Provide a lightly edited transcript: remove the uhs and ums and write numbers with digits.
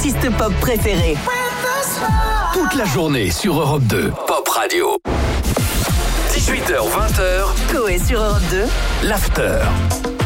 artistes pop préférés. Toute la journée sur Europe 2, Pop Radio. 18h, 20h, Coé sur Europe 2. l'after.